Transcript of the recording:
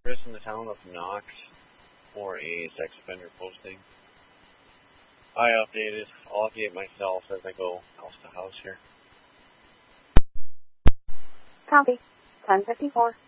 Chris in the town of Knox for a sex offender posting. I'll update myself as I go house to house here. Copy. 1054.